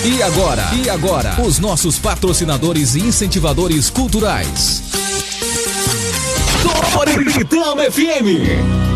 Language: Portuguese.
E agora, os nossos patrocinadores e incentivadores culturais. Toritama FM.